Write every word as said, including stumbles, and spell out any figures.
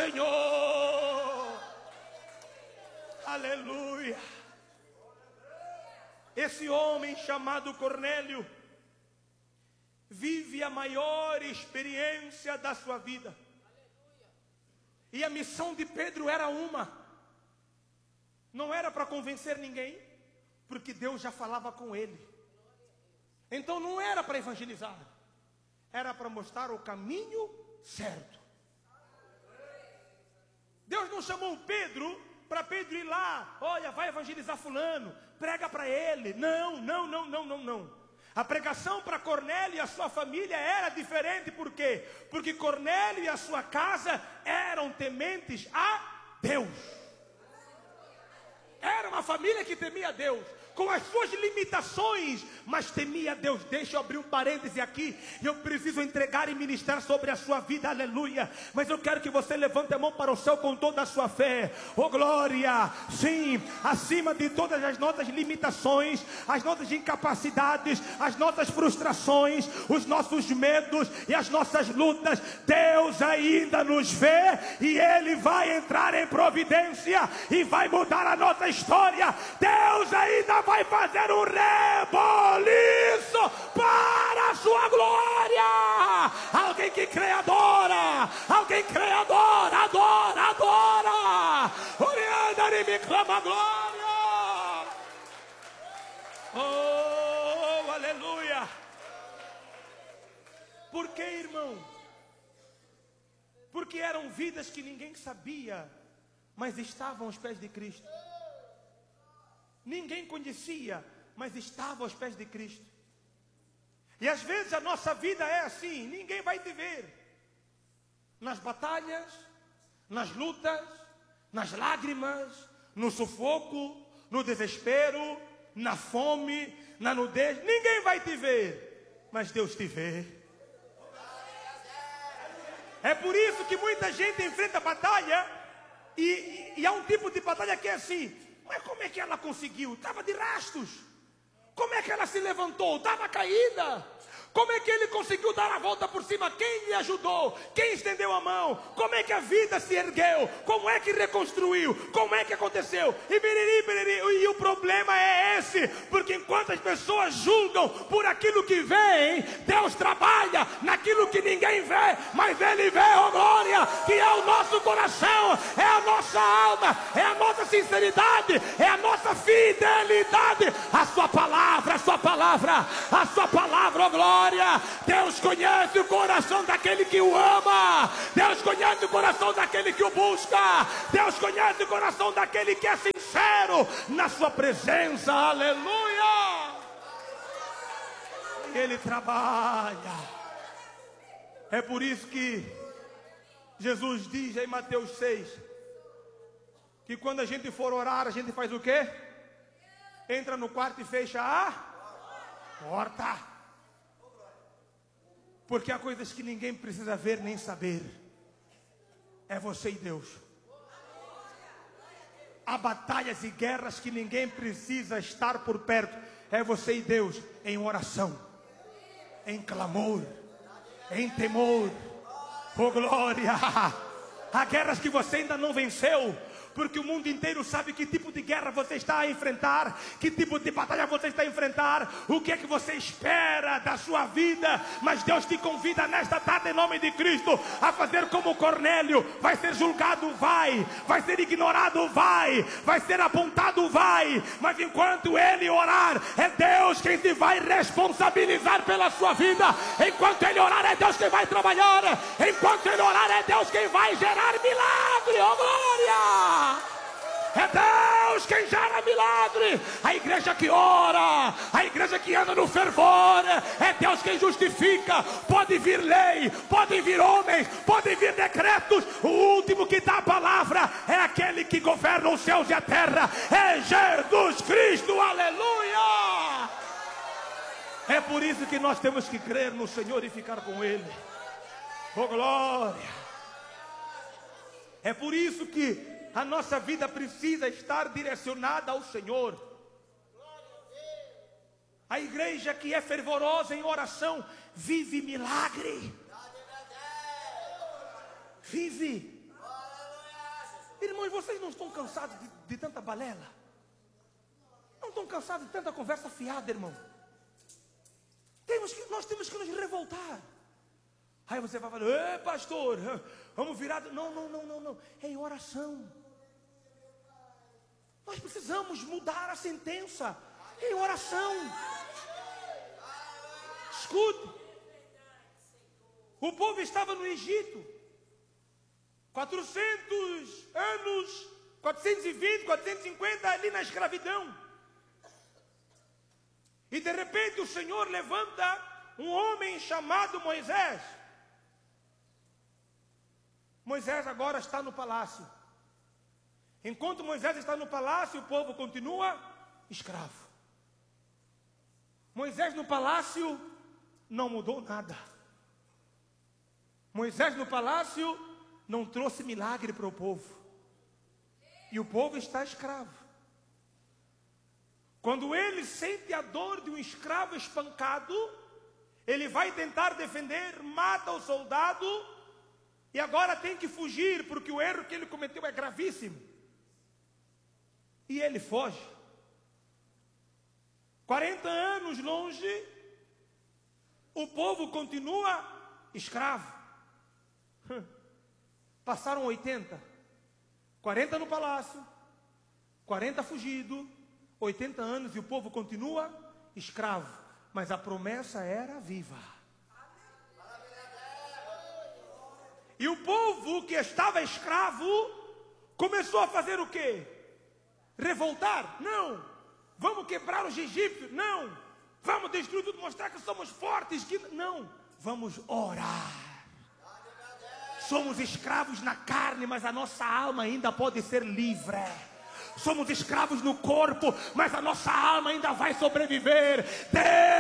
Senhor. Aleluia. Esse homem chamado Cornélio vive a maior experiência da sua vida. E a missão de Pedro era uma. Não era para convencer ninguém, porque Deus já falava com ele. Então não era para evangelizar, era para mostrar o caminho certo. Deus não chamou Pedro para Pedro ir lá, olha, vai evangelizar fulano, prega para ele. Não, não, não, não, não, não. A pregação para Cornélio e a sua família era diferente. Por quê? Porque Cornélio e a sua casa eram tementes a Deus. Era uma família que temia a Deus, com as suas limitações, mas temia a Deus. Deixa eu abrir um parêntese aqui. Eu preciso entregar e ministrar sobre a sua vida, aleluia. Mas eu quero que você levante a mão para o céu com toda a sua fé. Oh glória, sim, acima de todas as nossas limitações, as nossas incapacidades, as nossas frustrações, os nossos medos e as nossas lutas, Deus ainda nos vê, e Ele vai entrar em providência e vai mudar a nossa história. Deus ainda vai fazer um reboliço para a sua glória. Alguém que crê, adora. Alguém crê, adora, adora, adora. Orianda e me clama glória. Oh, aleluia. Por que, irmão? Porque eram vidas que ninguém sabia, mas estavam aos pés de Cristo. Ninguém conhecia, mas estava aos pés de Cristo. E às vezes a nossa vida é assim: ninguém vai te ver nas batalhas, nas lutas, nas lágrimas, no sufoco, no desespero, na fome, na nudez. Ninguém vai te ver, mas Deus te vê. É por isso que muita gente enfrenta batalha, e, e, e há um tipo de batalha que é assim: mas como é que ela conseguiu? Estava de rastos. Como é que ela se levantou? Estava caída. Como é que ele conseguiu dar a volta por cima? Quem lhe ajudou? Quem estendeu a mão? Como é que a vida se ergueu? Como é que reconstruiu? Como é que aconteceu? E, biriri, biriri. E o problema é esse, porque enquanto as pessoas julgam por aquilo que vem, Deus trabalha naquilo que ninguém vê, mas Ele vê, oh glória, que é o nosso coração, é a nossa alma, é a nossa sinceridade, é a nossa fidelidade. A sua palavra, a sua palavra, a sua palavra, oh glória. Deus conhece o coração daquele que o ama. Deus conhece o coração daquele que o busca. Deus conhece o coração daquele que é sincero na sua presença. Aleluia. E Ele trabalha. É por isso que Jesus diz em Mateus seis que quando a gente for orar, a gente faz o quê? Entra no quarto e fecha a porta. Porque há coisas que ninguém precisa ver nem saber. É você e Deus. Há batalhas e guerras que ninguém precisa estar por perto. É você e Deus em oração, em clamor, em temor. Oh glória! Há guerras que você ainda não venceu, porque o mundo inteiro sabe que tipo de guerra você está a enfrentar, que tipo de batalha você está a enfrentar, o que é que você espera da sua vida. Mas Deus te convida nesta tarde, em nome de Cristo, a fazer como Cornélio. Vai ser julgado, vai. Vai ser ignorado, vai. Vai ser apontado, vai. Mas enquanto ele orar, é Deus quem se vai responsabilizar pela sua vida. Enquanto ele orar, é Deus quem vai trabalhar. Enquanto ele orar, é Deus quem vai gerar milagre. Oh glória! É Deus quem gera milagre. A igreja que ora, a igreja que anda no fervor, é Deus quem justifica. Pode vir lei, podem vir homens, podem vir decretos. O último que dá a palavra é aquele que governa os céus e a terra. É Jesus Cristo, aleluia. É por isso que nós temos que crer no Senhor e ficar com Ele. Oh glória. É por isso que a nossa vida precisa estar direcionada ao Senhor. A igreja que é fervorosa em oração vive milagre. Vive. Irmãos, vocês não estão cansados de, de tanta balela? Não estão cansados de tanta conversa fiada, irmão? Temos que, nós temos que nos revoltar. Aí você vai falar, ei, pastor, vamos virar. Não, não, não, não, não. É em oração. Nós precisamos mudar a sentença. É em oração. Escute. O povo estava no Egito. quatrocentos anos, quatrocentos e vinte, quatrocentos e cinquenta ali na escravidão. E de repente o Senhor levanta um homem chamado Moisés. Moisés agora está no palácio. Enquanto Moisés está no palácio, o povo continua escravo. Moisés no palácio não mudou nada. Moisés no palácio não trouxe milagre para o povo. E o povo está escravo. Quando ele sente a dor de um escravo espancado, ele vai tentar defender, mata o soldado e agora tem que fugir, porque o erro que ele cometeu é gravíssimo. E ele foge. quarenta anos longe, o povo continua escravo. Passaram oitenta. quarenta no palácio, quarenta fugido, oitenta anos e o povo continua escravo. Mas a promessa era viva. E o povo que estava escravo começou a fazer o quê? Revoltar? Não. Vamos quebrar os egípcios? Não. Vamos destruir tudo, mostrar que somos fortes? Que... Não. Vamos orar. Somos escravos na carne, mas a nossa alma ainda pode ser livre. Somos escravos no corpo, mas a nossa alma ainda vai sobreviver. Deus